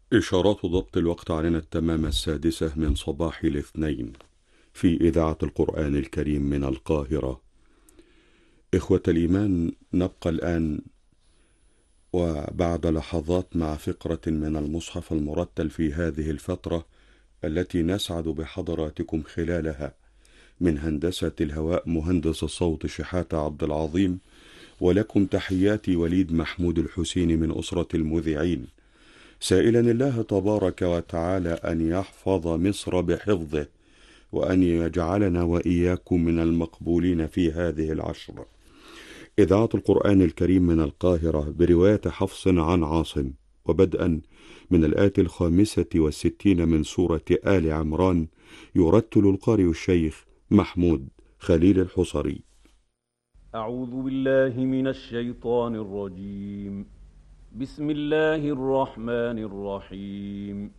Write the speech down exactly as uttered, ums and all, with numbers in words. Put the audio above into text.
إشارات ضبط الوقت علينا التمام السادسة من صباح الاثنين في إذاعة القرآن الكريم من القاهرة. إخوة الإيمان، نبقى الآن وبعد لحظات مع فقرة من المصحف المرتل في هذه الفترة التي نسعد بحضراتكم خلالها. من هندسة الهواء مهندس الصوت شحاتة عبد العظيم، ولكم تحياتي وليد محمود الحسيني من أسرة المذيعين، سائلا الله تبارك وتعالى أن يحفظ مصر بحفظه، وأن يجعلنا وإياكم من المقبولين في هذه العشر. إذاعة القرآن الكريم من القاهرة برواية حفص عن عاصم، وبدءا من الآية الخامسة والستين من سورة آل عمران، يرتل القارئ الشيخ محمود خليل الحصري. أعوذ بالله من الشيطان الرجيم. بسم الله الرحمن الرحيم.